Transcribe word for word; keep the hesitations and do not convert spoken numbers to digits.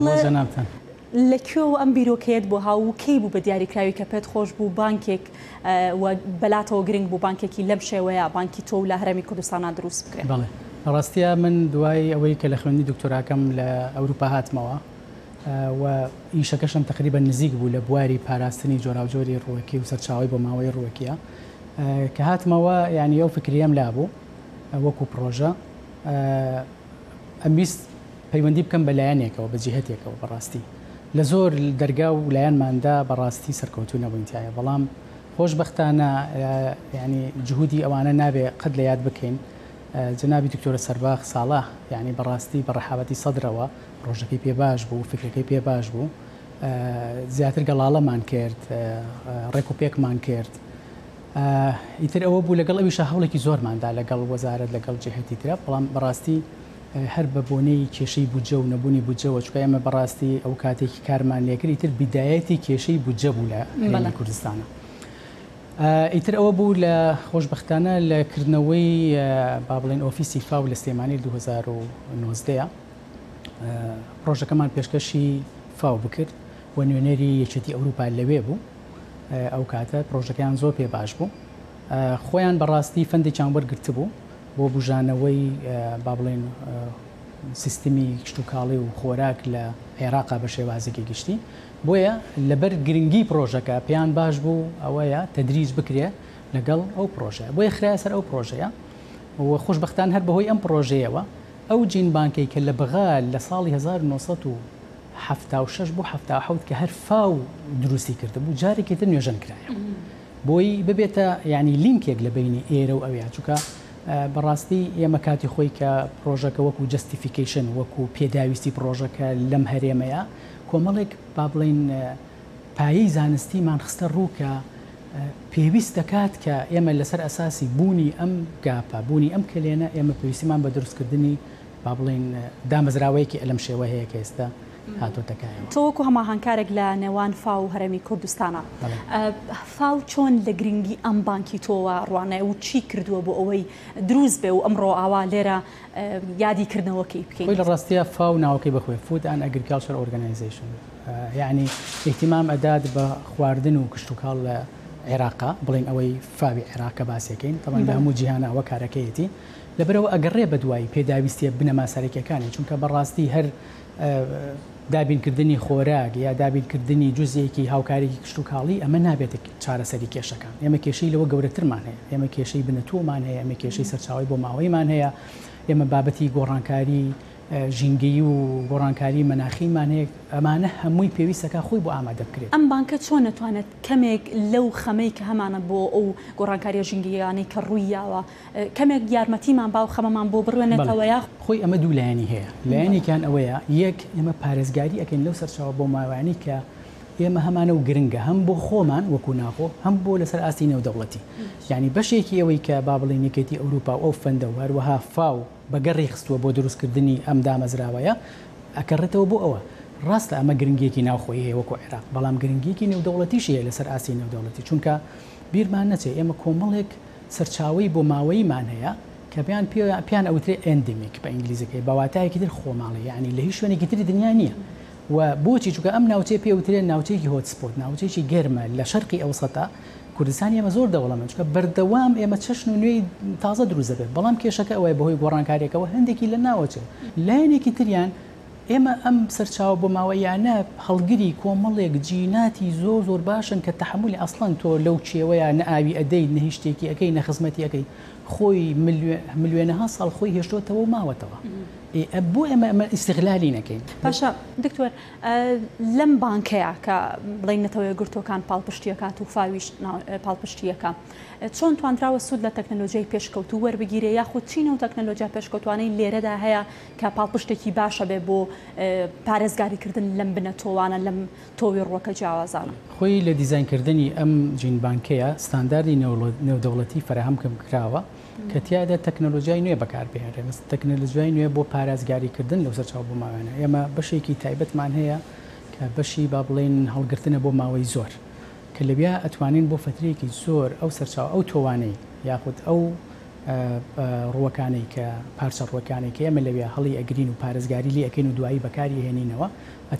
جەنابتان لەکوێوە ئەم بیرۆکەیەت بۆ هاو و کەی بوو بە دیاریکراوی کە پێت خۆش بوو بانکێک بەلاتەوە گرنگ بوو بانکێکی لەم شێوەیە بانکی تۆ لە هەرێمی کوردستانە دروست بکرێت؟ بەڵێ ڕاستیە من دوای ئەوەی کە لە خوێندنی دکتۆراکەم لە ئەوروپا هاتمەوە و ئیشەکەشم تقریبا نزیک بوو لە بواری پاراستنی جۆراوجۆری ڕووەکی و سەرچاوی بۆ ماوەی ڕووەکیە کە هاتمەوە یعنی ئەو فکریم لابوو وەکو پرۆژە ئەمویست پەیوەندی بکەم بە لایەنێکەوە بە جیهەتێکەوە بەڕاستی لە زۆر دەرگا و لایەنماندا بەڕاستی سەرکەوتوو نەبووینتایە بەڵام خۆشبەختانە ینی جهودی ئەوانە نابێ قەت لە یاد بکەین جنابی دکتۆرە سەرباخ ساڵح یعنی بەڕاستی بە ڕەحابەتی سەدرەوە ڕۆژەکەی پێ باش بوو فکرەکەی پێ باش بوو زیاتر گەڵاڵەمان کرد ڕێک و پێکمان کرد ئیتر ئەوە بوو لەگەڵ ئەویشە هەوڵێکی زۆرماندا لەگەڵ وەزارەت لەگەڵ جهەتی ترە بەڵام بەڕاستی هەر بە بۆنەی کێشەی بودجە و نەبوونی بودجەوە چکە ئێمە بەڕاستی ئەو کاتێکی کارمان لێکردی تر بیدایەتی کێشەی بودجە بوو لە هەرێمی کوردستانە ئیتر ئەوە بوو لە خۆشبەختانە لەکردنەوەی با بڵێن ئۆفیسی فاو لە سلێمانی دوو هەزار و نۆزدە پرۆژەکەمان پێشکەشی فاو بکرد و نوێنەری یەکێتی ئەوروپا لەوێ بوو ئەو کاتە پرۆژەکەیان زۆر پێ باش بوو خۆیان بەڕاستی فەندێکیان وەرگرت بوو بۆ بژانەوەی با بڵێن سیستمی کشتتوکاڵی و خۆراک لە عێراقا بە شێوازێکی گشتی بۆیە لەبەر گرنگی پرۆژەکە پێیان باش بوو ئەوەیە تەدریج بکرێ لەگەڵ ئەو پرۆژەیە بۆیە خراە سەر ئەو پرۆژەیە و خۆشبەختان هەر بەهۆی ئەم پرۆژەیەوە ئەو جین بانکەی کە لە بغا لە ساڵی هەزار و نۆسەد و هەفتا و شەش بۆ هەفتا و حەوت کە هەر فاو دروستی کرده بوو جارێکی تر نوێژەن کرایە بۆی ببێتە ینی لینکێک لە بینی ئێرە و ئەویا چووکە بەڕاستی ئێمە کاتی خۆی کە پرۆژەکە وەکو جستیفیکیشن وەکو پێداویستی پرۆژەکە لەم هەرێمەیە کۆمەڵێک با بڵێن پایەی زانستیمان خستە ڕووکە پێویست دەکات کە ئێمە لەسەر ئەساسی بوونی ئەم گاپە بوونی ئەم کلێنە ئێمە پێویستیمان بە دروستکردنی با بڵێن دامەزراوەیەکی ئەلەم شێوە هەیە کە ئێستا تۆ وەکو هەماهەنگکارێک لە نێوان فاو و هەرێمی کوردستانە فاو چۆن لە گرنگی ئەم بانکی تۆوە ڕوانای و چی کردووە بۆ ئەوەی دروست بێ و ئەمڕۆ ئاوا لێرە یادیکردنەوەکەی بکەین؟ لە ڕاستیە فاو ناوەکەی بەخۆی فود ئەند ئەگریکالچر ئۆرگانایزیشن یعنی احتیمام ئەدات بە خواردن و کشتتوکاڵ لە عێراقا بڵین ئەوەی فاوی عێراقە باسیەکەین تەمان لە هەموو جیهانە ئەوە کارەکەیەتی لەبەرەوە ئەگەڕێ بە دوای پێداویستیە بنەما سەرەکیەکانی چونکە بەڕاستی هەر دابینکردنی خۆراک یا دابینکردنی جزئێکی هاوکارێکی کشتتوکاڵی ئەمە نابێت چارەسەری کێشەکان ئێمە کێشەی لەوە گەورەترمان هەیە ئێمە کێشەی بنەتوومان هەیە ئەمە کێشەی سەرچاوی بۆ ماوەیمان هەیە ئێمە بابەتی گۆڕانکاری ژینگەیی و گۆڕانکاری مەناخیمان هەیە ئەمانە هەمووی پێویستەکە خۆی بۆ ئامادە بکرێت ئەم بانکە چۆن نەتوانێت کەمێک لەو خەمەی کە هەمانە بۆ ئەو گۆڕانکاریە ژینگەیانەی کە ڕوویاوە کەمێک یارمەتیمان با و خەمەمان بۆ بڕوێنێتەوە یا خۆی ئەمە دوو لایەنی هەیە لایەنێکیان ئەوەیە یەک ئێمە پارێزگاری ئەکەین لەو سەرچاوە بۆ ماوەیانی کە ئێمە هەمانە و گرنگە هەم بۆ خۆمان وەکو ناخۆ هەم بۆ لەسەر ئاستی نێودەوڵەتی یعنی بەشێکی ئەوەی کە با بڵێن یەکێتی ئەوروپا ئەو فەندە و هەروەها فاو بەگەڕی خستووە بۆ دروستکردنی ئەم دامەزراوەیە ئەکەڕێتەوە بۆ ئەوە ڕاستە ئەمە گرنگێکی ناوخۆی هەیە وەکو عێراق بەڵام گرنگێکی نێودەوڵەتیشیە لەسەر ئاسی نێودەوڵەتی چونکە بیرمان نەچێت ئێمە کۆمەڵێک سەرچاوی بۆ ماوەیمان هەیە کە بیان پیان ئەوترێ ئەندمیک بە ئینگلیزەکەی بەواتایەکی تر خۆماڵی یعنی لە هیچ شوێنێکی تری دنیا نییە و بۆچی چونکە ئەم ناوچەی پێوترێن ناوچەیەکی هۆتسپۆت ناوچەیەکی گەرمە لە شەرقی ئەوسەتا کوردستان ئێمە زۆر دەوڵەمە چونکە بەردەوام ئێمە چەشن و نوێی تازە دروست دەبێت بەڵام کێشەکە ئەوەیە بەهۆی گۆڕانکاریەکەەوە هەندێکی لە ناوچێت لایەنێکی تریان ئێمە ئەم سەرچاوە بۆ ماوەیانە هەڵگری کۆمەڵێک جیناتی زۆر زۆر باشن کە تەحملی ئەسڵەن تۆ لەو چێوەیە نەئاوی ئەدەی نە شتێکی ئەەکەی نەخزمەتی ئەەکەی خۆی ملیێنەها ساڵ خۆی هێشتۆتەوە ماوەتەوە بۆ ئێمە ئەمە ئیستیغلالی نەکەین. باشە دکتۆر لەم بانکەیە کە بڵێنەتەوەی گرتوەکان پاڵپشتیەکات و فاویش پاڵپشتیەکە چۆن توانراوە سوود لە تەکنەلۆژیای پێشکەوت و وەربگیرێ یاخود چینە و تەکنەلۆژیا پێشکەوتوانەی لێرەدا هەیە کە پاڵپشتێکی باشە بێ بۆ پارێزگاریکردن لەم بنە تۆوانە لەم تۆوی ڕووەکە جیاوازانە؟ خۆی لە دیزاینکردنی ئەم جین بانکەیە ستانداردی نێودەوڵەتی فراهەم کراوە کە تیادا تەکنەلۆژیای نوێ بەکاربێنرێ تەکنەلۆژیای نوێ بۆ پارێزگاریکردن لەو سەرچاو بۆ ماوەیانە ئێمە بەشێکی تایبەتمان هەیە کە بەشی با بڵێن هەڵگرتنە بۆ ماوەی زۆر کە لەبیا ئەتوانین بۆ فترەیەکی زۆر ئەو سەرچاو ئەو تۆوانەی یاخود ئەو ڕووەکانی کە پارچە ڕووەکانی کە ئێمە لەوێ هەڵی ئەگرین و پارێزگاری لی ئەەکەین و دوایی بەکاری هێنینەوە